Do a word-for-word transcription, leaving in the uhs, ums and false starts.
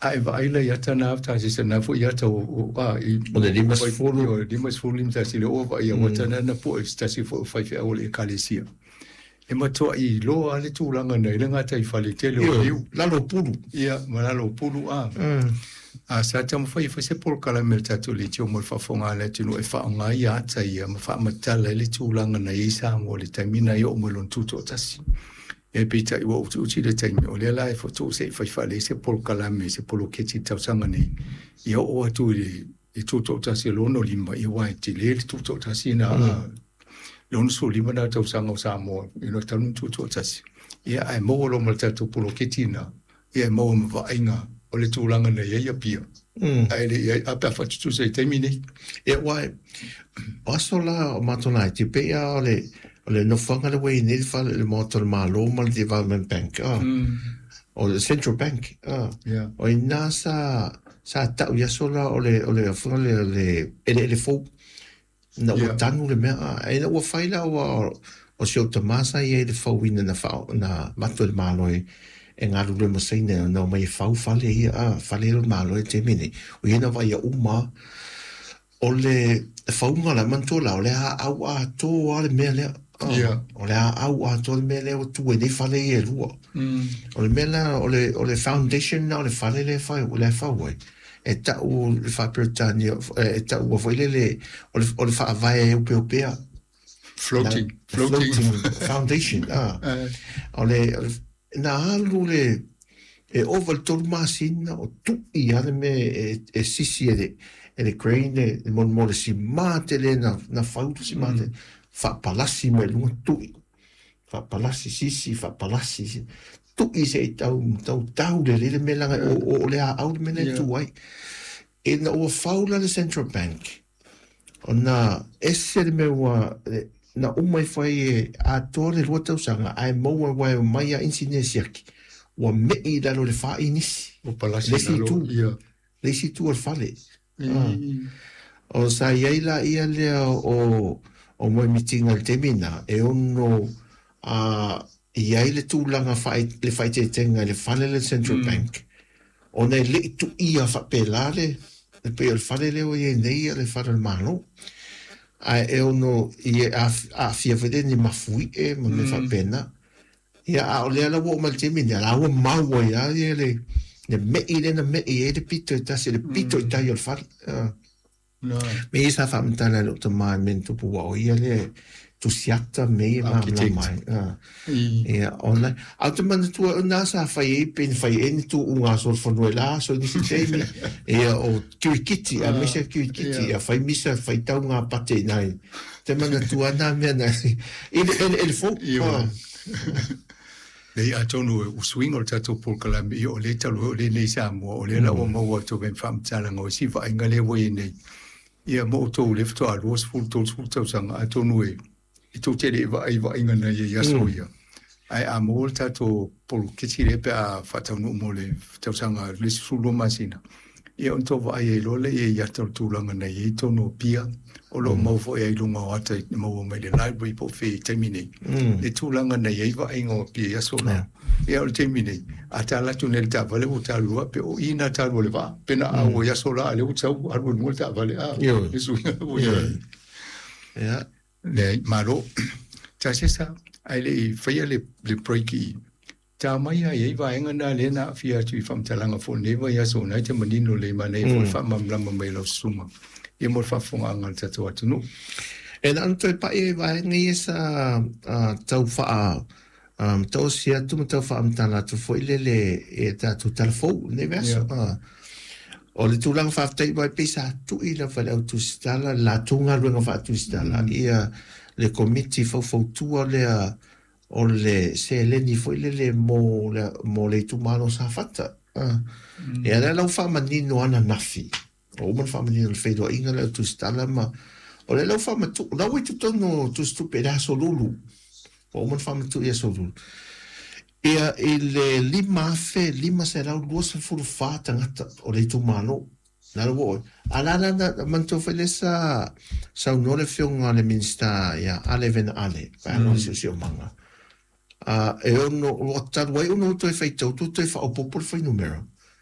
ai vai la ia tana ta si sana fu ia ta o a i o le lima sefulu o lima sefulu lim ta si le o ia o tana na po sta si fo fai fe o le kalesia e ma to i lo ale tu langa nei le ngata i fale tele o liu la lo pulu ia ma la lo pulu a a sa ta mo fai fa se por kala mel ta tu le tio mo fa fonga le tu no e fa nga ia ta ia ma fa ma ta le tu langa nei sa mo le tamina yo mo lon tu to ta si e pita i wo tu le taimi o le la e foto se fai fale se por kalame se polo ke ti tau sanga nei i o atu i i tu to ta se lono lima i wa ti le tu to ta si na lono so lima na tau sanga o sa mo i no tau tu to ta si i ai mo lo mal tu polo ke ti na i ai mo mo va inga o le tu langa nei ia pia ai le a pa fa tu se taimi nei e wa o so la o matona ti pe a le o le no fanga le wei ni fa le motor malo mal development bank ah o le central bank ah o ina sa sa ta ya sola o le o le fanga le le ele ele fo na o tanu le mea e na o faila o o se o tamasa e le fo wina na fa na mato le malo e ngalu le mosine no mai fa fale ah fale le malo e te mini o ina vai a uma o le faunga la mantola o le a au a to ale mea le Yeah. O le au a to le mele o tu e ni fale e lua. O le mele o le o le foundation na o le fale le fa o le fa we. E ta o le fa pertani e ta o foi le le o le o le fa vai o pe o pe floating floating foundation ah. O le na alu le e over to masina o tu i ale me e sisi e e le grain e mon mo le si mate le na na fa si mate. Fa palasi me lunga tui. Fa palasi sisi, fa palasi. Tui se tau, tau tau le le me langa o, o le a au me le tuai. E na ua faula le Central Bank. O na ese le me ua, na umai fai e a tore lua tau sanga, ai maua wai o mai a insine siaki. Ua mei lalo le faa inisi. O palasi nalo, ia. Lesi tu al fale. O sa iaila ia lea o... o mo meeting al temina e ono a ia ile tu langa fai le fai te tenga le fale le Central mm. Bank ona le tu ia fa pelare le pe il fale le o ye nei le fare il malo a e ono ia a a fia vede ni mafui e mo le fa pena ia a le ala wo mal temina la wo ma wo ia le le me ile na me e de pito ta se le pito ta il fale No. Me isa fa mtana lo to mai mento pu o ia le tu siata me ma la mai. E ona automan tu na sa fa e pen fa e tu unga so fo no la so ni se me e o kirikiti a me se kirikiti a fa mi se fa ta unga pate nai. Te mana tu ana me na. Il il il fo. Le a tonu u swing o tato por kalami o le talo le nei sa mo o le la o mo to ben fam tsala ngo si fa ingale wo nei. Ia mo to le fto a los full to full to sanga a tonu e i to te le va i va inga na ia so ia ai a mo tato por ke ti le pe a fa tonu mo le to sanga le su lo masina ia on to va i lo le ia to tu langa na i tonu pia o lo mo fo e lo mo ata mo me le library po fe termine le tu langa na i va inga pia so na ia o termine ata la tu nel ta vale o ta lua pe o ina ta vale va pena a o ia so la le o tau a mo ta vale a le su ia le malo ta se sa ai le fai le le breaki ta mai ai va enga na le na fia tu fam talanga fo ne va ia so na te manino le mane fo fa mam la mam lo suma e mo fa fo anga ta to atu no e nan to pa e va ngi sa tau fa um to sia tu mo tau fa am tana tu fo ile le e ta tu telefo ne verso o le tu lang fa te vai pisa tu ila fa le tu stala la tunga lu fa tu stala ia le committee fo fo tu le o le se le ni fo ile le mo le mo le tu malo sa fata e ala la fa manino ana nafi o mo fa manino le fedo inga le tu stala ma o le la fa ma tu la wi tu no tu stu pedazo lulu o mo fa ma tu ia so lulu ia il lima fe lima se la luas fu fa tangata o le tu malo na lo ala na manto fele sa sa no le fiong ale minsta ia ale ven ale pa no se se manga a e ono o tal wai ono to e feito tu te fa o popol foi numero